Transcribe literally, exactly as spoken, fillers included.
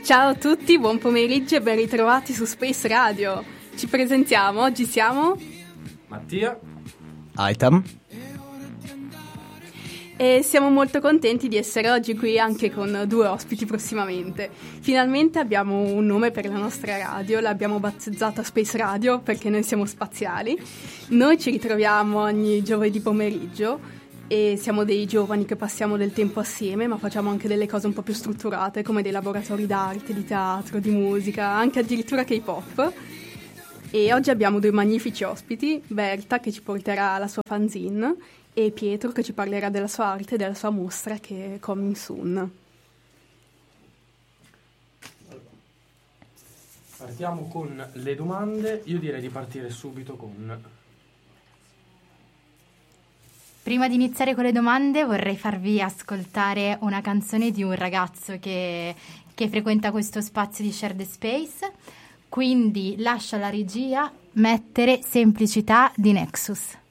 Ciao a tutti, buon pomeriggio e ben ritrovati su Space Radio. Ci presentiamo, oggi siamo Mattia, Aitam, e siamo molto contenti di essere oggi qui anche con due ospiti prossimamente. Finalmente abbiamo un nome per la nostra radio, l'abbiamo battezzata Space Radio perché noi siamo spaziali. Noi ci ritroviamo ogni giovedì pomeriggio e siamo dei giovani che passiamo del tempo assieme, ma facciamo anche delle cose un po' più strutturate, come dei laboratori d'arte, di teatro, di musica, anche addirittura K-pop. E oggi abbiamo due magnifici ospiti, Berta che ci porterà la sua fanzine e Pietro che ci parlerà della sua arte e della sua mostra che è coming soon. partiamo con le domande. Io direi di partire subito con... Prima di iniziare con le domande vorrei farvi ascoltare una canzone di un ragazzo che, che frequenta questo spazio di Share the Space, quindi lascio alla regia mettere Semplicità di Nexus.